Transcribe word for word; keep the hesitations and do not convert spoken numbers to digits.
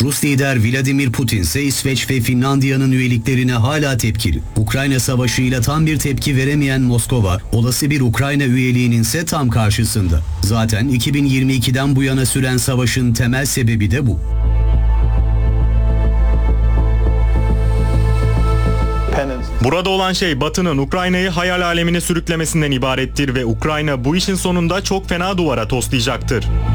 Rus lider Vladimir Putin ise İsveç ve Finlandiya'nın üyeliklerine hala tepkili. Ukrayna Savaşı'yla tam bir tepki veremeyen Moskova, olası bir Ukrayna üyeliğinin ise tam karşısında. Zaten iki bin yirmi ikiden bu yana süren savaşın temel sebebi de bu. Burada olan şey Batı'nın Ukrayna'yı hayal alemine sürüklemesinden ibarettir ve Ukrayna bu işin sonunda çok fena duvara toslayacaktır.